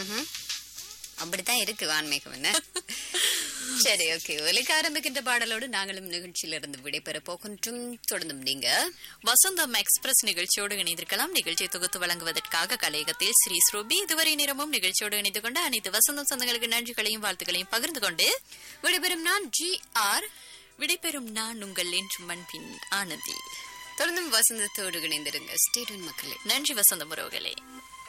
அப்படித்தான் இருக்கு வான்மீகம் என்ன. சரி, ஓகே. ஒலிக்க ஆரம்பிக்கின்ற பாடலோடு நாங்களும் நிகழ்ச்சியிலிருந்து விடைபெற போகின்றோம். தொடர்ந்தும் நீங்க வசந்தம் எக்ஸ்பிரஸ் நிகழ்ச்சியோடு இணைந்திருக்கலாம். நிகழ்ச்சியை தொகுத்து வழங்குவதற்காக கலையகத்தில் ஸ்ரீ ஸ்ரூபி. இதுவரை நேரமும் நிகழ்ச்சியோடு இணைந்து கொண்டு அனைத்து வசந்தம் சொந்தங்களுக்கு நன்றிகளையும் வாழ்த்துக்களையும் பகிர்ந்து கொண்டு விடைபெறும் நான் GR. விடைபெறும் நான் உங்கள் என்று மண்பின் ஆனந்தி. தொடர்ந்தும் வசந்தத்தோடு இணைந்திருங்க. ஸ்டே டியூன் மக்களே. நன்றி வசந்தம் உறவுகளே.